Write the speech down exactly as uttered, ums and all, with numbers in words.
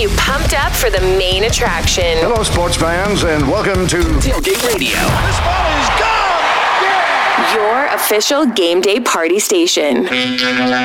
you pumped up for the main attraction. Hello, sports fans, and welcome to Tailgate Radio. This ball is gone! Yeah! Your official game day party station.